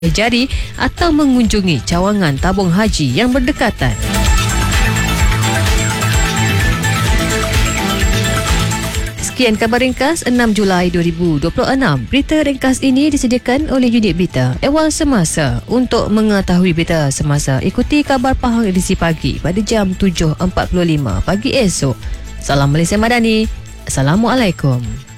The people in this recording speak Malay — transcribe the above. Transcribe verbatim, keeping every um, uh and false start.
jari atau mengunjungi cawangan tabung haji yang berdekatan. Sekian khabar ringkas enam Julai dua ribu dua puluh enam. Berita ringkas ini disediakan oleh unit berita Ehwal Semasa. Untuk mengetahui berita semasa, ikuti khabar Pahang edisi pagi pada jam tujuh empat puluh lima pagi esok. Salam Malaysia Madani. Assalamualaikum.